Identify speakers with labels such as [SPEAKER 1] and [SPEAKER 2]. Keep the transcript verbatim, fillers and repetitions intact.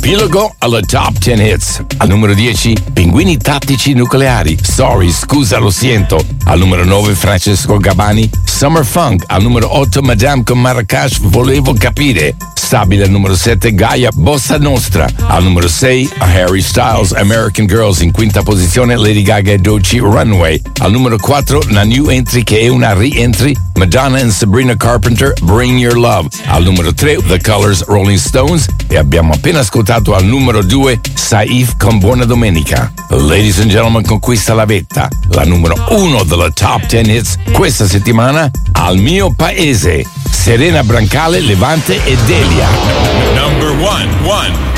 [SPEAKER 1] Riepilogo alla Top dieci Hits. Al numero dieci, Pinguini Tattici Nucleari, Sorry, scusa, lo siento. Al numero nove, Francesco Gabbani, Summer Funk. Al numero otto, Madame con Marracash, Volevo capire. Stabile al numero sette, Gaia, Bossa Nostra. Al numero sei, Harry Styles, American Girls. In quinta posizione, Lady Gaga e Doechii, Runway. Al numero quattro, la new entry che è una re-entry, Madonna and Sabrina Carpenter, Bring Your Love. Al numero tre, The Colors, Rolling Stones. E abbiamo appena ascoltato al numero due, Saif con Buona Domenica. Ladies and gentlemen, conquista la vetta, la numero uno della Top dieci Hits questa settimana, Al mio paese, Serena Brancale, Levante e Delia.
[SPEAKER 2] Number one, one.